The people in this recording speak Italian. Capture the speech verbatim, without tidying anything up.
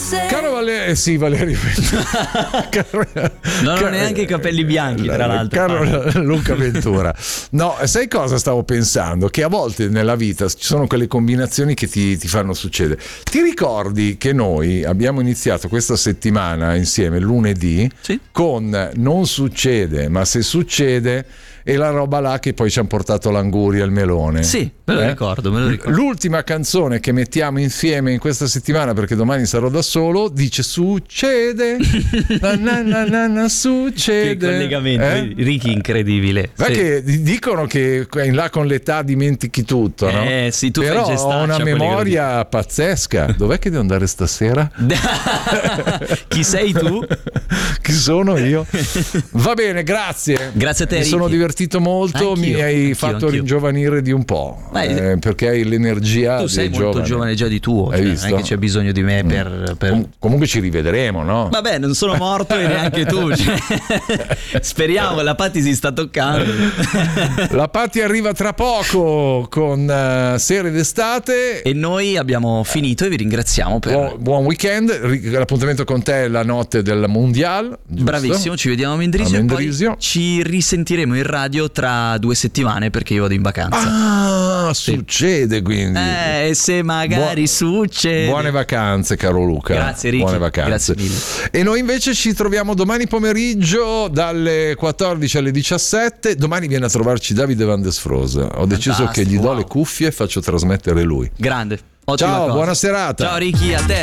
Caro Valerio, eh sì, Valerio. Caro, non ho neanche i capelli bianchi, tra l'altro. Caro Luca Ventura. No, sai cosa stavo pensando? Che a volte nella vita ci sono quelle combinazioni che ti, ti fanno succedere. Ti ricordi che noi abbiamo iniziato questa settimana insieme lunedì sì. con Non succede, ma se succede, e la roba là che poi ci hanno portato l'anguria e il melone. Sì, me lo eh? ricordo, me lo ricordo. L'ultima canzone che mettiamo insieme in questa settimana, perché domani sarò da solo, dice succede, na na na na na, succede. Che collegamento, eh? Ricky, incredibile. Ma sì. che dicono che in là con l'età dimentichi tutto, no? Eh sì, tu però fai gestaccia, ho una memoria pazzesca. Dov'è che devo andare stasera? Chi sei tu? Chi sono io? Va bene, grazie. Grazie a te, mi Ricky. sono divertito molto. Anch'io, mi hai anch'io, fatto anch'io. ringiovanire di un po', eh, perché hai l'energia. Tu sei dei molto giovani. giovane già di tuo, cioè, non è che c'è bisogno di me per, per... Com- comunque ci rivedremo, no? Vabbè, non sono morto e neanche tu, cioè. Speriamo, la Patti si sta toccando. La Patti arriva tra poco con uh, Serie d'estate e noi abbiamo finito e vi ringraziamo per... buon, buon weekend. L'appuntamento con te è la notte del Mondial, giusto? Bravissimo, ci vediamo a Mendrisio, a Mendrisio. E poi ci risentiremo in radio tra due settimane perché io vado in vacanza. Ah, sì. Succede quindi. Eh, se magari Bu- succede. Buone vacanze, caro Luca. Grazie Ricky. Buone vacanze. Grazie mille. E noi invece ci troviamo domani pomeriggio dalle quattordici alle diciassette. Domani viene a trovarci Davide Van Desfroze. Ho deciso Fantastico, che gli do wow. le cuffie e faccio trasmettere lui. Grande. Ottima Ciao, cosa. buona serata. Ciao Ricky, a te.